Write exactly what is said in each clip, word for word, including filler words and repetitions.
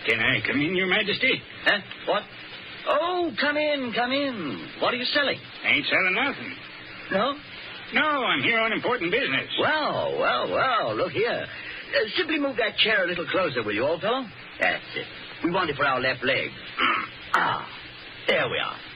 Can I come in, Your Majesty? Huh? What? Oh, come in, come in. What are you selling? Ain't selling nothing. No? No, I'm here on important business. Well, well, well, look here. Uh, simply move that chair a little closer, will you, old fellow? That's it. We want it for our left leg. Ah, there we are.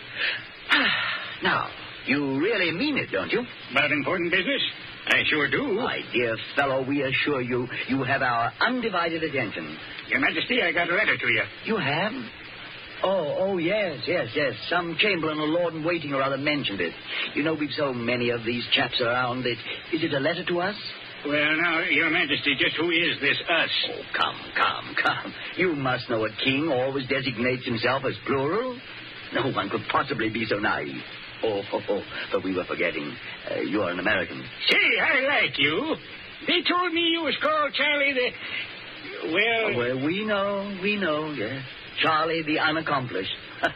Now, you really mean it, don't you? About important business? I sure do. My dear fellow, we assure you, you have our undivided attention. Your Majesty, I got a letter to you. You have? Oh, oh, yes, yes, yes. Some chamberlain or lord-in-waiting or other mentioned it. You know, we've so many of these chaps around. It, is it a letter to us? Well, now, Your Majesty, just who is this us? Oh, come, come, come. You must know a king always designates himself as plural. No one could possibly be so naive. Oh, oh, oh, but we were forgetting. Uh, you're an American. Say, I like you. They told me you was called Charlie the... Well... Oh, well, we know, we know, yes. Charlie the unaccomplished. uh,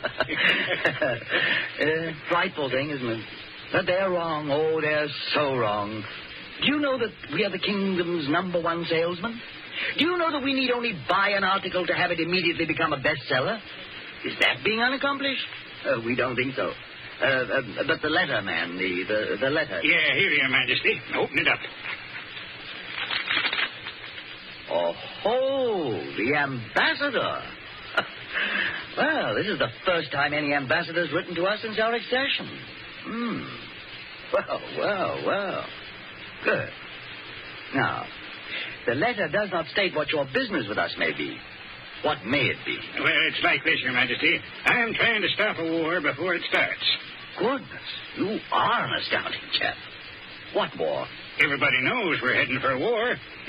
frightful thing, isn't it? But they're wrong. Oh, they're so wrong. Do you know that we are the kingdom's number one salesman? Do you know that we need only buy an article to have it immediately become a bestseller? Is that being unaccomplished? Uh, we don't think so. Uh, uh, but the letter, man, the, the, the letter. Yeah, here, Your Majesty. Open it up. Oh, ho, the ambassador. Well, this is the first time any ambassador's written to us since our accession. Hmm. Well, well, well. Good. Now, the letter does not state what your business with us may be. What may it be? Well, it's like this, Your Majesty. I'm trying to stop a war before it starts. Goodness, you are an astounding chap. What war? Everybody knows we're heading for a war.